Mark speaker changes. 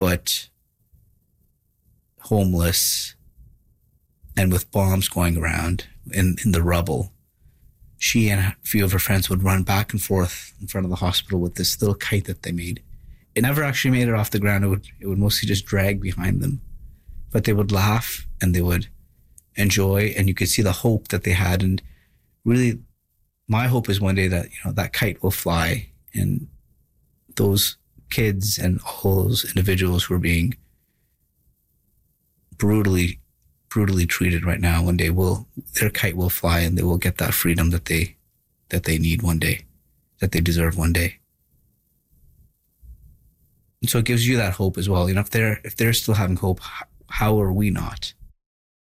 Speaker 1: foot, homeless, and with bombs going around in the rubble. She and a few of her friends would run back and forth in front of the hospital with this little kite that they made. It never actually made it off the ground. It would mostly just drag behind them. But they would laugh and they would enjoy, and you could see the hope that they had. And really, my hope is one day that, that kite will fly, and those kids and all those individuals who are being brutally treated right now, one day their kite will fly, and they will get that freedom that they need one day, that they deserve one day. And so it gives you that hope as well. If they're still having hope, how are we not?